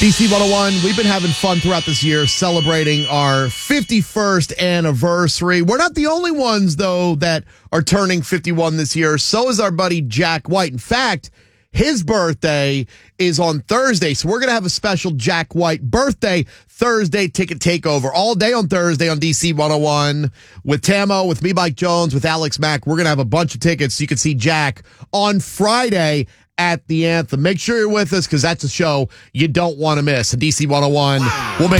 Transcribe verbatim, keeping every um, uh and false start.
D C one oh one, we've been having fun throughout this year celebrating our fifty-first anniversary. We're not the only ones, though, that are turning fifty-one this year. So is our buddy Jack White. In fact, his birthday is on Thursday, so we're going to have a special Jack White birthday Thursday ticket takeover all day on Thursday on D C one oh one with Tamo, with me, Mike Jones, with Alex Mack. We're going to have a bunch of tickets so you can see Jack on Friday at the Anthem. Make sure you're with us because that's a show you don't want to miss. D C one oh one. Wow. We'll make